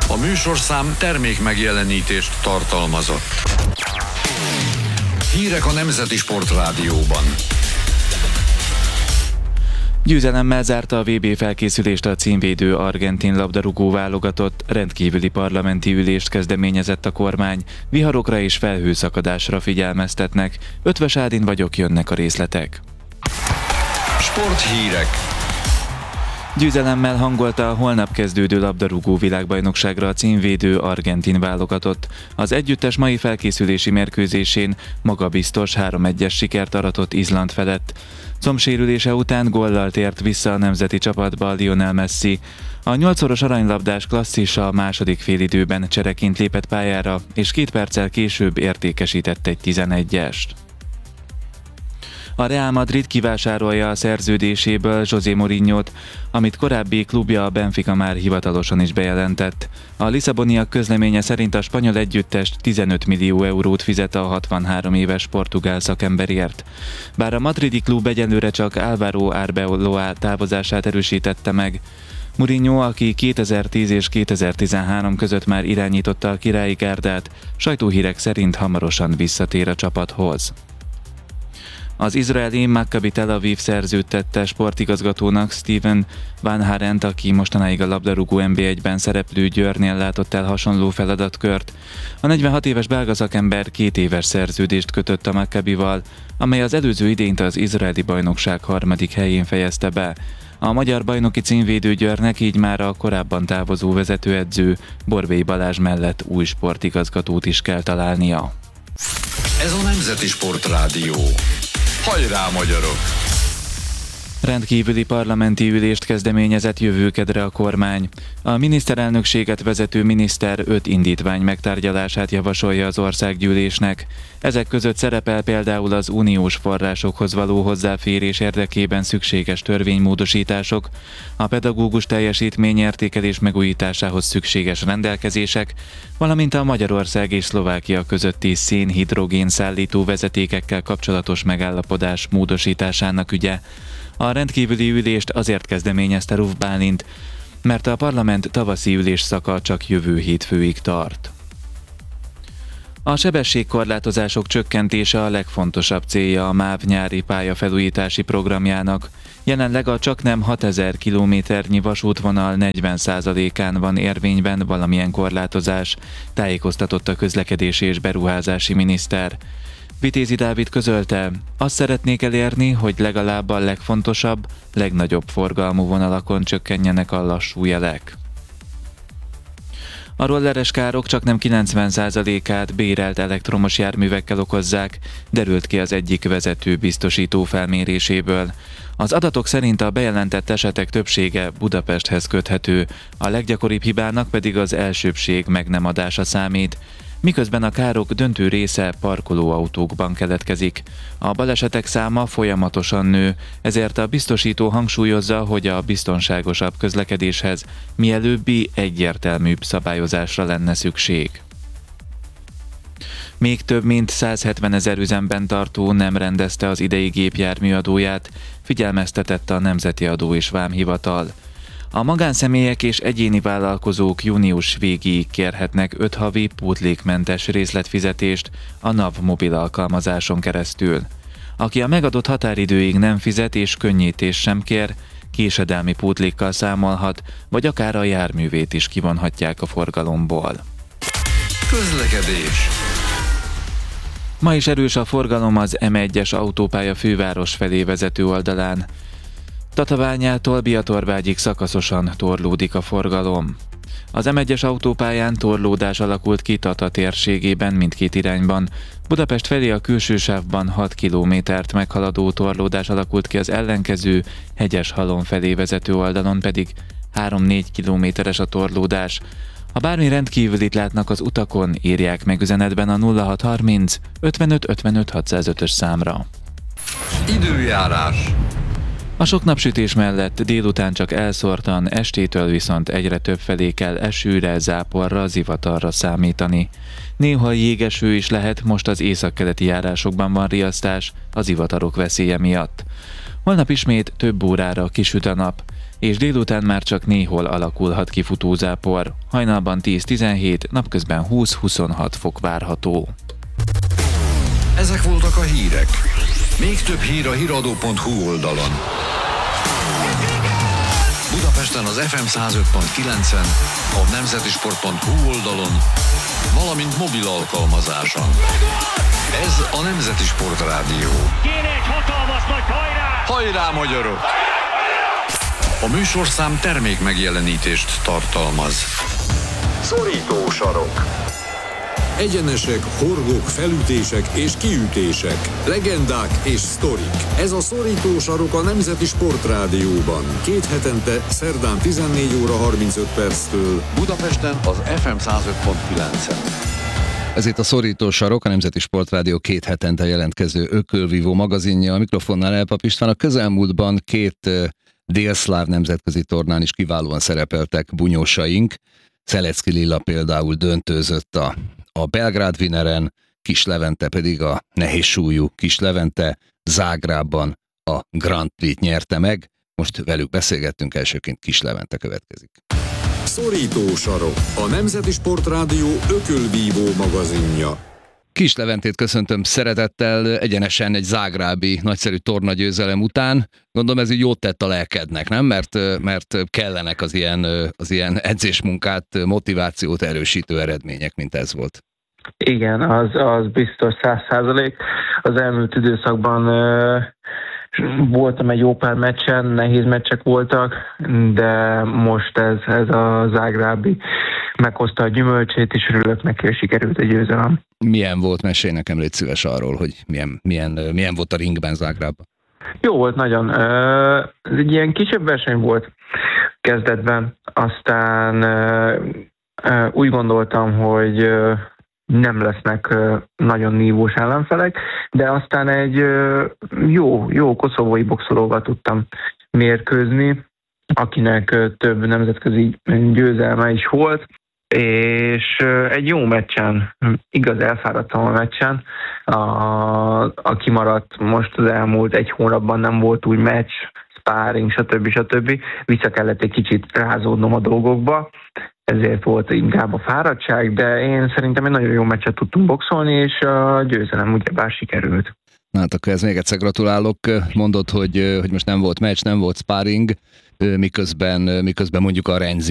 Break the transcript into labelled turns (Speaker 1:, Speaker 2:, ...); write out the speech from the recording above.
Speaker 1: A műsorszám termék megjelenítést tartalmazott. Hírek a Nemzeti Sportrádióban.
Speaker 2: Győzelemmel zárta a VB felkészülést a címvédő argentin labdarúgó válogatott, rendkívüli parlamenti ülést kezdeményezett a kormány, viharokra és felhőszakadásra figyelmeztetnek. Ötvös Ádin vagyok, jönnek a részletek.
Speaker 1: Sporthírek.
Speaker 2: Győzelemmel hangolta a holnap kezdődő labdarúgó világbajnokságra a címvédő argentin válogatott. Az együttes mai felkészülési mérkőzésén magabiztos 3-1-es sikert aratott Izland felett. Combsérülése után góllal tért vissza a nemzeti csapatba Lionel Messi. A 8-szoros aranylabdás klasszis a második félidőben csereként lépett pályára, és 2 perccel később értékesített egy 11-est. A Real Madrid kivásárolja a szerződéséből José Mourinhót, amit korábbi klubja a Benfica már hivatalosan is bejelentett. A lisszaboniak közleménye szerint a spanyol együttest 15 millió eurót fizet a 63 éves portugál szakemberért. Bár a madridi klub egyelőre csak Álvaro Arbeloa távozását erősítette meg. Mourinho, aki 2010 és 2013 között már irányította a királyi gárdát, sajtóhírek szerint hamarosan visszatér a csapathoz. Az izraeli Maccabi Tel Aviv szerződtette sportigazgatónak Steven Van Harent, aki mostanáig a labdarúgó NB1-ben szereplő Győrnél látott el hasonló feladatkört. A 46 éves belga szakember 2 éves szerződést kötött a Maccabival, amely az előző idényt az izraeli bajnokság 3. helyén fejezte be. A magyar bajnoki címvédő Győrnek így már a korábban távozó vezetőedző Borbély Balázs mellett új sportigazgatót is kell találnia.
Speaker 1: Ez a Nemzeti Sportrádió. Hajrá, magyarok!
Speaker 2: Rendkívüli parlamenti ülést kezdeményezett jövő kedre a kormány. A miniszterelnökséget vezető miniszter 5 indítvány megtárgyalását javasolja az országgyűlésnek. Ezek között szerepel például az uniós forrásokhoz való hozzáférés érdekében szükséges törvénymódosítások, a pedagógus teljesítményértékelés megújításához szükséges rendelkezések, valamint a Magyarország és Szlovákia közötti szénhidrogén szállító vezetékekkel kapcsolatos megállapodás módosításának ügye. A rendkívüli ülést azért kezdeményezte Ruf Bálint, mert a parlament tavaszi ülésszaka csak jövő hétfőig tart. A sebességkorlátozások csökkentése a legfontosabb célja a MÁV nyári pályafelújítási programjának. Jelenleg a csaknem 6000 kilométernyi vasútvonal 40%-án van érvényben valamilyen korlátozás, tájékoztatott a közlekedési és beruházási miniszter. Vitézi Dávid közölte, azt szeretnék elérni, hogy legalább a legfontosabb, legnagyobb forgalmú vonalakon csökkenjenek a lassú jelek. A rolleres károk csaknem 90%-át bérelt elektromos járművekkel okozzák, derült ki az egyik vezető biztosító felméréséből. Az adatok szerint a bejelentett esetek többsége Budapesthez köthető, a leggyakoribb hibának pedig az elsőbbség meg nem adása számít, miközben a károk döntő része parkolóautókban keletkezik. A balesetek száma folyamatosan nő, ezért a biztosító hangsúlyozza, hogy a biztonságosabb közlekedéshez mielőbbi egyértelműbb szabályozásra lenne szükség. Még több mint 170 000 üzemben tartó nem rendezte az idei gépjármű adóját, figyelmeztetett a Nemzeti Adó és Vámhivatal. A magánszemélyek és egyéni vállalkozók június végéig kérhetnek 5 havi pótlékmentes részletfizetést a NAV mobil alkalmazáson keresztül. Aki a megadott határidőig nem fizet és könnyítést sem kér, késedelmi pótlékkal számolhat, vagy akár a járművét is kivonhatják a forgalomból.
Speaker 1: Közlekedés.
Speaker 2: Ma is erős a forgalom az M1-es autópálya főváros felé vezető oldalán. Tatabányától Biatorvágyig szakaszosan torlódik a forgalom. Az M1-es autópályán torlódás alakult ki Tata térségében mindkét irányban. Budapest felé a külső sávban 6 kilométert meghaladó torlódás alakult ki, az ellenkező Hegyeshalom felé vezető oldalon pedig 3-4 kilométeres a torlódás. Ha bármi rendkívülit látnak az utakon, írják meg üzenetben a 0630 55 55 605-ös számra.
Speaker 1: Időjárás.
Speaker 2: A sok napsütés mellett délután csak elszórtan, estétől viszont egyre több felé kell esőre, záporra, zivatarra számítani. Néha jégeső is lehet, most az északkeleti járásokban van riasztás a zivatarok veszélye miatt. Holnap ismét több órára kisüt a nap. és délután már csak néhol alakulhat ki futózápor. Hajnalban 10-17, napközben 20-26 fok várható.
Speaker 1: Ezek voltak a hírek. Még több hír a hiradó.hu oldalon. Budapesten az FM 105.9-en, a nemzetisport.hu oldalon, valamint mobil alkalmazáson. Ez a Nemzeti Sport Rádió.
Speaker 3: Kéne egy hatalmas nagy hajrá!
Speaker 1: Hajrá, magyarok! A műsorszám termék megjelenítést tartalmaz. Szorító sarok.
Speaker 4: Egyenesek, horgok, felütések és kiütések, legendák és sztorik. Ez a Szorító sarok a Nemzeti Sport Rádióban. 2 hetente, szerdán 14 óra 35 perctől.
Speaker 1: Budapesten az FM 105.9-en.
Speaker 5: Ez itt a Szorító sarok, a Nemzeti Sportrádió 2 hetente jelentkező ökölvívó magazinja. A mikrofonnál Elpap István. A közelmúltban 2 délszláv nemzetközi tornán is kiválóan szerepeltek bunyósaink. Szelecki Lilla például döntőzött a Belgrád Winneren, Kis Levente pedig a nehézsúlyú Kis Levente Zágrábban a Grand Prix-t nyerte meg. Most velük beszélgettünk, elsőként Kis Levente következik.
Speaker 4: Szorító sarok, a Nemzeti Sport Rádió ökölvívó magazinja.
Speaker 5: Kis Leventét köszöntöm szeretettel, egyenesen egy zágrábi nagyszerű tornagyőzelem után. Gondolom ez így jót tett a lelkednek, nem? Mert kellenek az ilyen edzésmunkát, motivációt erősítő eredmények, mint ez volt.
Speaker 6: Igen, az biztos 100%. Az elmúlt időszakban voltam egy jó pár meccsen, nehéz meccsek voltak, de most ez a zágrábi meghozta a gyümölcsét, és örülök neki, hogy sikerült a győzelem.
Speaker 5: Milyen volt? Mesélj nekem, légy szíves arról, hogy milyen volt a ringben Zágrábban.
Speaker 6: Jó volt nagyon. Ez egy ilyen kisebb verseny volt kezdetben. Aztán úgy gondoltam, hogy nem lesznek nagyon nívós ellenfelek, de aztán egy jó koszovói boxolóval tudtam mérkőzni, akinek több nemzetközi győzelme is volt, és egy jó meccsen, igaz elfáradtam a meccsen, aki maradt most az elmúlt 1 hónapban nem volt úgy meccs, sparring, stb. Vissza kellett egy kicsit rázódnom a dolgokba, ezért volt inkább a fáradtság, de én szerintem egy nagyon jó meccset tudtunk boxolni, és a győzelem ugyebár sikerült.
Speaker 5: Na hát akkor ez még egyszer gratulálok. Mondod, hogy most nem volt meccs, nem volt sparring, miközben mondjuk a Renzi